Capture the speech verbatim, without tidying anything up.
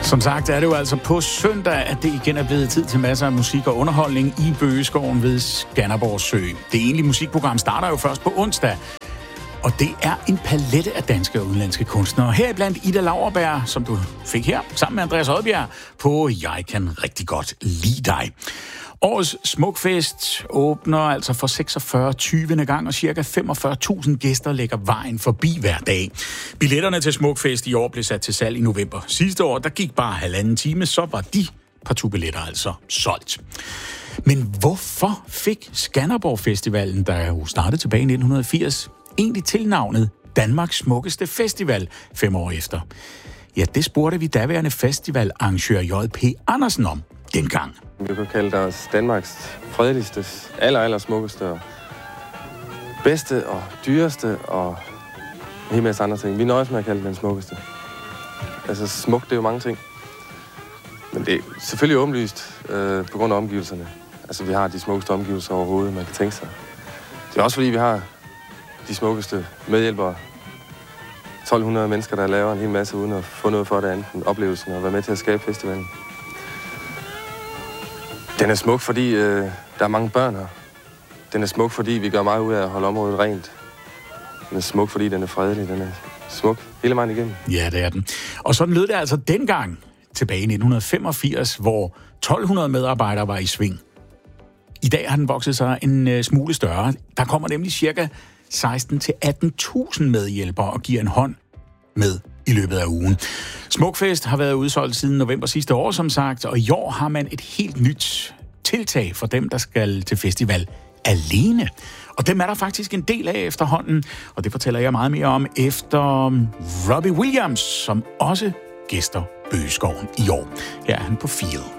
Som sagt er det jo altså på søndag, at det igen er blevet tid til masser af musik og underholdning i Bøgeskoven ved Skanderborg Sø. Det egentlige musikprogram starter jo først på onsdag, og det er en palette af danske og udenlandske kunstnere. Heriblandt Ida Lauerberg, som du fik her, sammen med Andreas Odbjerg på Jeg kan rigtig godt lide dig. Årets Smukfest åbner altså for seksogfyrre tyvende gang, og cirka femogfyrre tusind gæster lægger vejen forbi hver dag. Billetterne til Smukfest i år blev sat til salg i november. Sidste år, der gik bare halvanden time, så var de partout billetter altså solgt. Men hvorfor fik Skanderborg Festivalen, der jo startede tilbage i nitten firs, egentlig tilnavnet Danmarks smukkeste festival fem år efter? Ja, det spurgte vi daværende festivalarrangør J P Andersen om dengang. Vi kan kalde det os Danmarks fredeligste, aller, aller smukkeste og bedste og dyreste og en hel masse andre ting. Vi nøjes med at kalde den smukkeste. Altså smukt, det er jo mange ting. Men det er selvfølgelig åbenlyst øh, på grund af omgivelserne. Altså vi har de smukkeste omgivelser overhovedet, man kan tænke sig. Det er også fordi, vi har de smukkeste medhjælpere. tolv hundrede mennesker, der laver en hel masse uden at få noget for det andet end oplevelsen og være med til at skabe festivalen. Den er smuk, fordi øh, der er mange børn her. Den er smuk, fordi vi gør meget ud af at holde området rent. Den er smuk, fordi den er fredelig. Den er smuk hele vejen igennem. Ja, det er den. Og sådan lød det altså dengang, tilbage i nitten femogfirs, hvor tolv hundrede medarbejdere var i sving. I dag har den vokset sig en øh, smule større. Der kommer nemlig cirka seksten til atten tusind medhjælpere og giver en hånd med i løbet af ugen. Smukfest har været udsolgt siden november sidste år, som sagt, og i år har man et helt nyt tiltag for dem, der skal til festival alene. Og dem er der faktisk en del af efterhånden, og det fortæller jeg meget mere om efter Robbie Williams, som også gæster Bøgeskoven i år. Her er han på Feel.